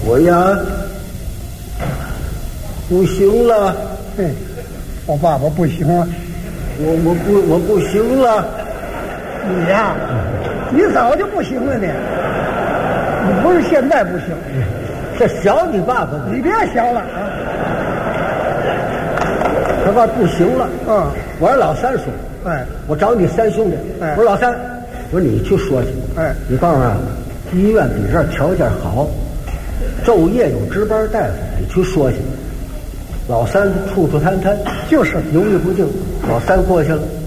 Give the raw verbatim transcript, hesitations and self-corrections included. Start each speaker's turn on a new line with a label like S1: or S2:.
S1: 我呀，不行了。
S2: 嘿，我爸爸不行了。
S1: 我我不我不行了。
S2: 你呀，你早就不行了呢。你不是现在不行，
S1: 这小你爸爸，
S2: 你别小了啊。
S1: 他爸不行了。
S2: 嗯，
S1: 我让老三说。
S2: 哎，
S1: 我找你三兄弟。
S2: 哎，
S1: 我说老三，我说你去说去。
S2: 哎，
S1: 你告诉他，医院比这儿条件好，昼夜有值班大夫，你去说去。老三处处谈谈，
S2: 就是
S1: 犹豫不定。老三过去了。